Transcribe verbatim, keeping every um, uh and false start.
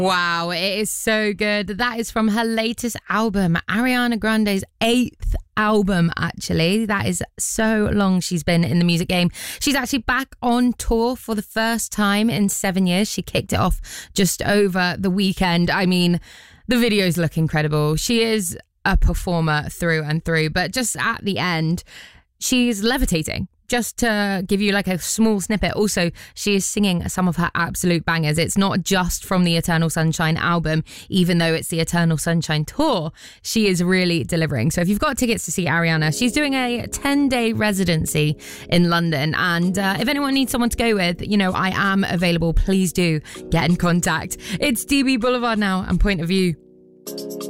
Wow, it is so good. That is from her latest album, Ariana Grande's eighth album, actually. That is so long she's been in the music game. She's actually back on tour for the first time in seven years. She kicked it off just over the weekend. I mean, the videos look incredible. She is a performer through and through, but just at the end, she's levitating. Just to give you like a small snippet, also, she is singing some of her absolute bangers. It's not just from the Eternal Sunshine album, even though it's the Eternal Sunshine tour. She is really delivering. So if you've got tickets to see Ariana, she's doing a ten-day residency in London. And uh, if anyone needs someone to go with, you know, I am available. Please do get in contact. It's D B Boulevard now and Point of View.